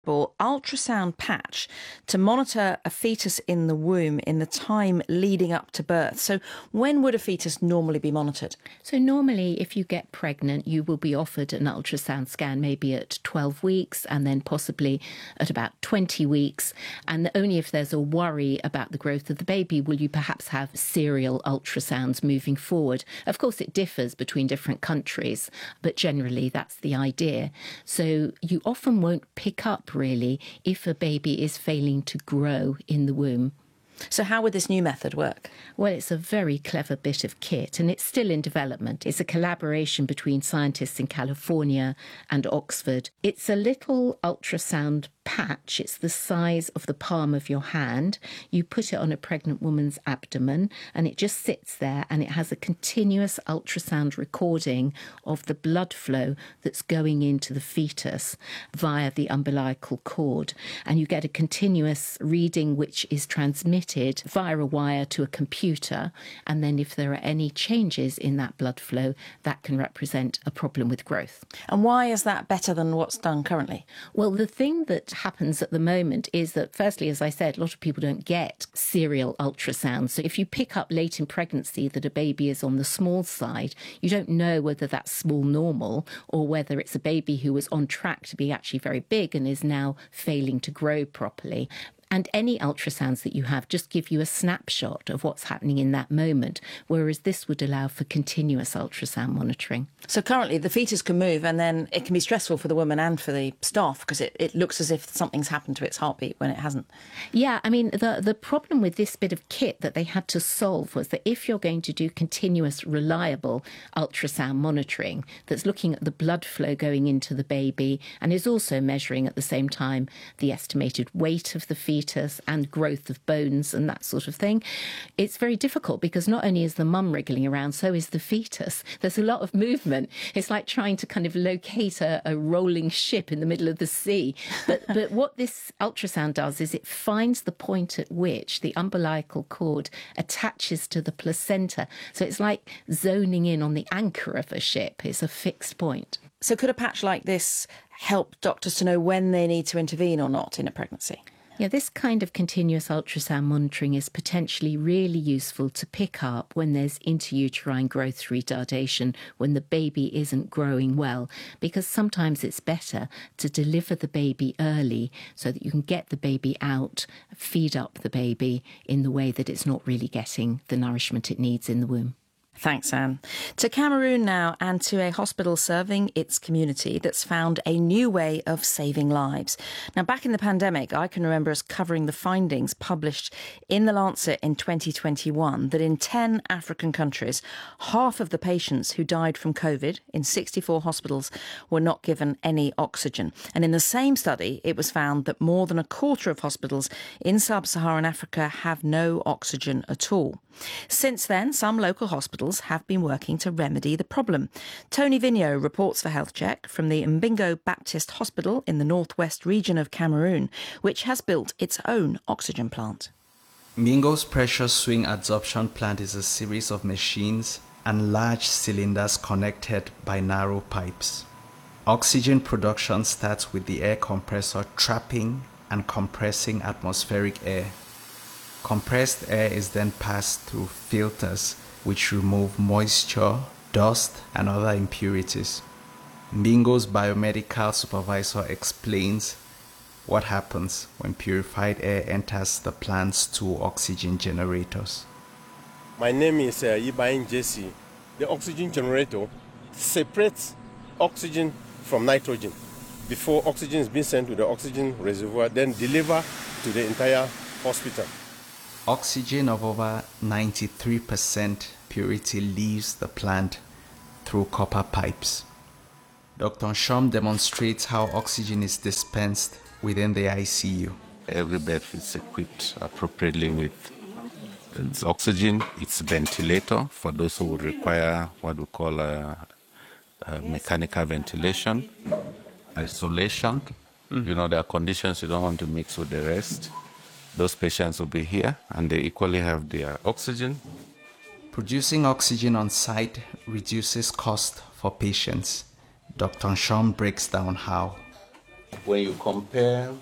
ultrasound patch to monitor a fetus in the womb in the time leading up to birth. So when would a fetus normally be monitored? So normally if you get pregnant, you will be offered an ultrasound scan maybe at 12 weeks and then possibly at about 20 weeks. And only if there's a worry about the growth of the baby will you perhaps have serial ultrasounds moving forward. Of course, it differs between different countries, but generally that's the idea. So you often won't pick up really if a baby is failing to grow in the womb. So how would this new method work? Well, it's a very clever bit of kit and it's still in development. It's a collaboration between scientists in California and Oxford. It's a little ultrasound patch. It's the size of the palm of your hand. You put it on a pregnant woman's abdomen and it just sits there and it has a continuous ultrasound recording of the blood flow that's going into the fetus via the umbilical cord. And you get a continuous reading which is transmitted via a wire to a computer. And then if there are any changes in that blood flow, that can represent a problem with growth. And why is that better than what's done currently? Well, the thing that happens at the moment is that, firstly, as I said, a lot of people don't get serial ultrasounds. So if you pick up late in pregnancy that a baby is on the small side, you don't know whether that's small normal or whether it's a baby who was on track to be actually very big and is now failing to grow properly. And any ultrasounds that you have just give you a snapshot of what's happening in that moment, whereas this would allow for continuous ultrasound monitoring. So currently the fetus can move and then it can be stressful for the woman and for the staff because it looks as if something's happened to its heartbeat when it hasn't. Yeah, I mean, the problem with this bit of kit that they had to solve was that if you're going to do continuous, reliable ultrasound monitoring that's looking at the blood flow going into the baby and is also measuring at the same time the estimated weight of the fetus and growth of bones and that sort of thing, it's very difficult because not only is the mum wriggling around, so is the fetus. There's a lot of movement. It's like trying to kind of locate a rolling ship in the middle of the sea. But what this ultrasound does is it finds the point at which the umbilical cord attaches to the placenta. So it's like zoning in on the anchor of a ship. It's a fixed point. So could a patch like this help doctors to know when they need to intervene or not in a pregnancy? Yeah, this kind of continuous ultrasound monitoring is potentially really useful to pick up when there's intrauterine growth retardation, when the baby isn't growing well, because sometimes it's better to deliver the baby early so that you can get the baby out, feed up the baby in the way that it's not really getting the nourishment it needs in the womb. Thanks, Anne. To Cameroon now, and to a hospital serving its community that's found a new way of saving lives. Now, back in the pandemic, I can remember us covering the findings published in The Lancet in 2021 that in 10 African countries, half of the patients who died from COVID in 64 hospitals were not given any oxygen. And in the same study, it was found that more than a quarter of hospitals in sub-Saharan Africa have no oxygen at all. Since then, some local hospitals have been working to remedy the problem. Tony Vigneault reports for Health Check from the Mbingo Baptist Hospital in the northwest region of Cameroon, which has built its own oxygen plant. Mbingo's pressure swing adsorption plant is a series of machines and large cylinders connected by narrow pipes. Oxygen production starts with the air compressor trapping and compressing atmospheric air. Compressed air is then passed through filters which remove moisture, dust, and other impurities. Mbingo's biomedical supervisor explains what happens when purified air enters the plant's 2 oxygen generators. My name is Ibain Jesse. The oxygen generator separates oxygen from nitrogen before oxygen is being sent to the oxygen reservoir, then delivered to the entire hospital. Oxygen of over 93% purity leaves the plant through copper pipes. Dr. Nshom demonstrates how oxygen is dispensed within the ICU. Every bed is equipped appropriately with its oxygen, its ventilator for those who would require what we call a mechanical ventilation, isolation. You know, there are conditions you don't want to mix with the rest. Those patients will be here and they equally have their oxygen. Producing oxygen on site reduces cost for patients. Dr. Nshom breaks down how. when you compare